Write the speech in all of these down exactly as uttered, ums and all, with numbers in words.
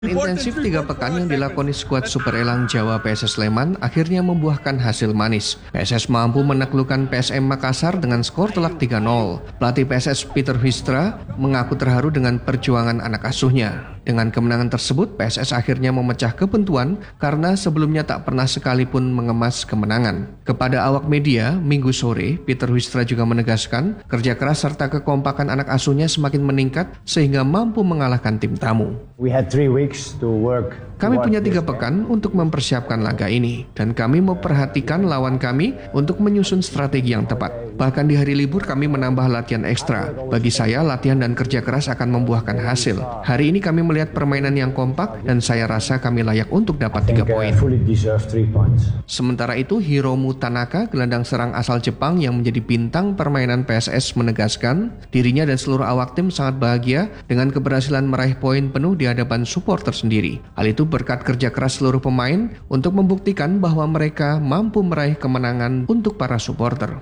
Intensif tiga pekan yang dilakoni skuad Super Elang Jawa P S S Sleman akhirnya membuahkan hasil manis. P S S mampu menaklukkan P S M Makassar dengan skor telak tiga nol. Pelatih P S S Peter Huistra mengaku terharu dengan perjuangan anak asuhnya. Dengan kemenangan tersebut, P S S akhirnya memecah kebentuan karena sebelumnya tak pernah sekalipun mengemas kemenangan. Kepada awak media, Minggu sore, Peter Huistra juga menegaskan kerja keras serta kekompakan anak asuhnya semakin meningkat sehingga mampu mengalahkan tim tamu. We had three weeks to work. Kami punya tiga pekan untuk mempersiapkan laga ini, dan kami memperhatikan lawan kami untuk menyusun strategi yang tepat. Bahkan di hari libur kami menambah latihan ekstra. Bagi saya, latihan dan kerja keras akan membuahkan hasil. Hari ini kami melihat permainan yang kompak, dan saya rasa kami layak untuk dapat tiga poin. Sementara itu, Hiromu Tanaka, gelandang serang asal Jepang yang menjadi bintang permainan P S S, menegaskan dirinya dan seluruh awak tim sangat bahagia dengan keberhasilan meraih poin penuh di hadapan supporter sendiri. Hal itu berkat kerja keras seluruh pemain untuk membuktikan bahwa mereka mampu meraih kemenangan untuk para supporter.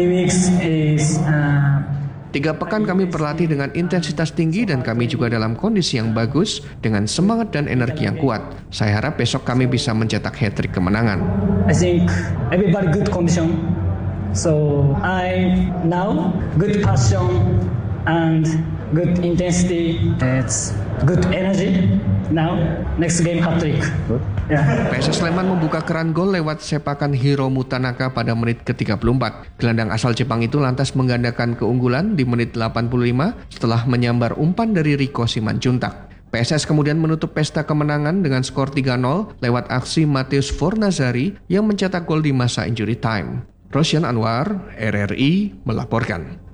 Tiga pekan kami berlatih dengan intensitas tinggi dan kami juga dalam kondisi yang bagus dengan semangat dan energi yang kuat. Saya harap besok kami bisa mencetak hat-trick kemenangan. I think everybody good condition. So I now good passion and good intensity. It's good energy. Now next game hat-trick. Yeah. P S S Sleman membuka keran gol lewat sepakan Hiromu Tanaka pada menit ke tiga puluh empat. Gelandang asal Jepang itu lantas menggandakan keunggulan di menit delapan puluh lima setelah menyambar umpan dari Riko Simanjuntak. P S S kemudian menutup pesta kemenangan dengan skor tiga nol lewat aksi Mateus Fornazari yang mencetak gol di masa injury time. Rosyan Anwar, R R I, melaporkan.